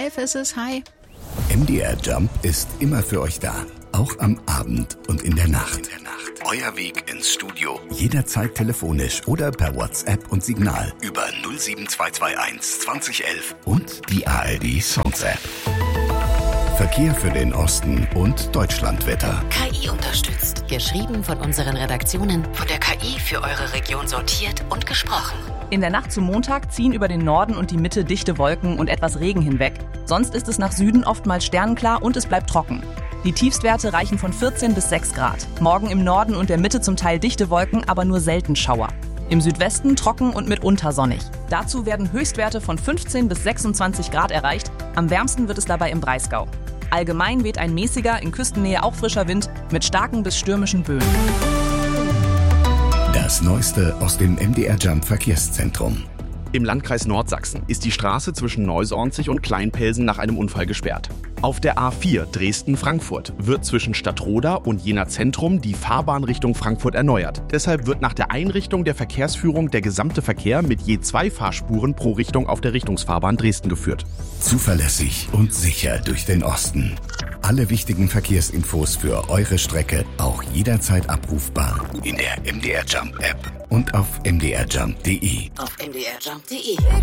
11 ist es. Hi. MDR Jump ist immer für euch da. Auch am Abend und in der Nacht. Euer Weg ins Studio. Jederzeit telefonisch oder per WhatsApp und Signal über 07221 2011 und die ARD Songs App. Verkehr für den Osten und Deutschlandwetter. KI unterstützt. Geschrieben von unseren Redaktionen. Von der KI für eure Region sortiert und gesprochen. In der Nacht zum Montag ziehen über den Norden und die Mitte dichte Wolken und etwas Regen hinweg. Sonst ist es nach Süden oftmals sternenklar und es bleibt trocken. Die Tiefstwerte reichen von 14 bis 6 Grad. Morgen im Norden und der Mitte zum Teil dichte Wolken, aber nur selten Schauer. Im Südwesten trocken und mitunter sonnig. Dazu werden Höchstwerte von 15 bis 26 Grad erreicht. Am wärmsten wird es dabei im Breisgau. Allgemein weht ein mäßiger, in Küstennähe auch frischer Wind mit starken bis stürmischen Böen. Das Neueste aus dem MDR Jump Verkehrszentrum. Im Landkreis Nordsachsen ist die Straße zwischen Neusornzig und Kleinpelsen nach einem Unfall gesperrt. Auf der A4 Dresden-Frankfurt wird zwischen Stadtroda und Jena Zentrum die Fahrbahn Richtung Frankfurt erneuert. Deshalb wird nach der Einrichtung der Verkehrsführung der gesamte Verkehr mit je 2 Fahrspuren pro Richtung auf der Richtungsfahrbahn Dresden geführt. Zuverlässig und sicher durch den Osten. Alle wichtigen Verkehrsinfos für eure Strecke auch jederzeit abrufbar in der MDR Jump App und auf mdrjump.de. Auf mdrjump.de.